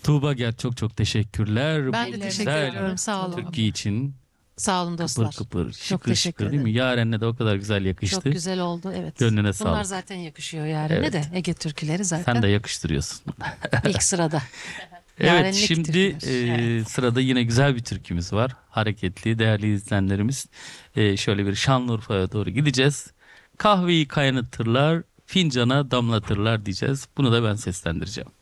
Tuğba Gel, çok çok teşekkürler. Ben Bu de teşekkür güzel ediyorum. Sağ olun. Türkiye için Sağ olun kıpır dostlar. kıpır, Çok şıkır teşekkür şıkır değil mi? ederim. Yaren'le de o kadar güzel Çok yakıştı. güzel oldu, evet. Gönlüne Bunlar sağlık. zaten yakışıyor Yaren'e Evet. de. Ege türküleri Sen zaten de yakıştırıyorsun. ilk sırada. Evet, Yarenlik şimdi türküler. sırada yine güzel bir türkümüz var. Hareketli, değerli izleyenlerimiz. Şöyle bir Şanlıurfa'ya doğru gideceğiz. Kahveyi kaynatırlar, fincana damlatırlar diyeceğiz. Bunu da ben seslendireceğim.